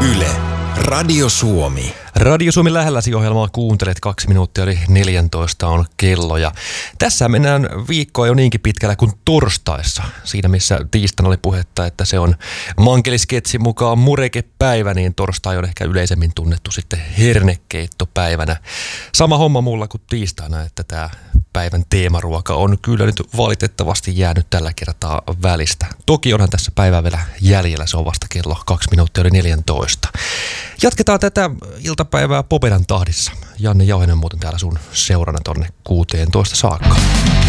Yle, Radio Suomi. Radio Suomi lähelläsi -ohjelmaa kuuntelet, 2 minuuttia yli 14 on kello. Ja tässä mennään viikkoa jo niinkin pitkällä kuin torstaissa. Siinä missä tiistaina oli puhetta, että se on mankelisketsin mukaan murekepäivä, niin torstai on ehkä yleisemmin tunnettu sitten hernekeittopäivänä. Sama homma mulla kuin tiistaina, että tämä päivän teemaruoka on kyllä nyt valitettavasti jäänyt tällä kertaa välistä. Toki onhan tässä päivää vielä jäljellä, se on vasta kello 2 minuuttia yli 14. Jatketaan tätä iltapäivää Popedan tahdissa. Janne Jauhinen muuten täällä sun seurana tonne 16 saakka.